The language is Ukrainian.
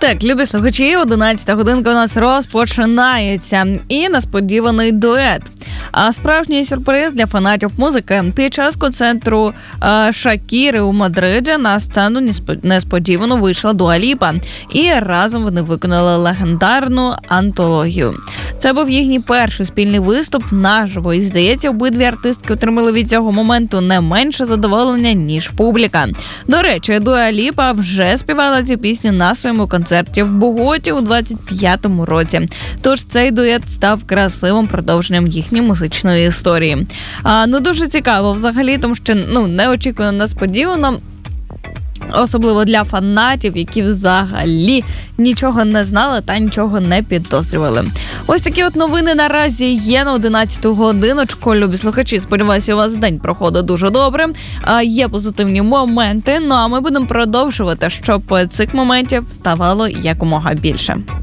Так, любі слухачі, 11-та годинка у нас розпочинається. І несподіваний дует. А справжній сюрприз для фанатів музики. Під час концерту Шакіри у Мадриді на сцену несподівано вийшла Дуа Ліпа. І разом вони виконали легендарну антологію. Це був їхній перший спільний виступ наживо. І, здається, обидві артистки отримали від цього моменту не менше задоволення, ніж публіка. До речі, Дуа Ліпа вже співала цю пісню на своєму концерті в Боготі у 25-му році. Тож цей дует став красивим продовженням їхньої музичної історії. Дуже цікаво взагалі, тому що неочікувано, несподівано. Особливо для фанатів, які взагалі нічого не знали та нічого не підозрювали. Ось такі от новини наразі є на 11-ту годиночку. Любі слухачі, сподіваюся, у вас день проходить дуже добре. Є позитивні моменти, а ми будемо продовжувати, щоб цих моментів ставало якомога більше.